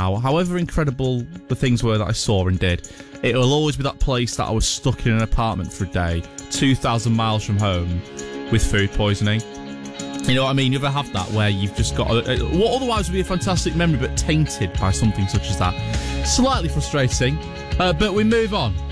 how, however incredible the things were that I saw and did, it will always be that place that I was stuck in an apartment for a day, 2,000 miles from home, with food poisoning. You know what I mean? You ever have that where you've just got what otherwise would be a fantastic memory, but tainted by something such as that? Slightly frustrating, but we move on.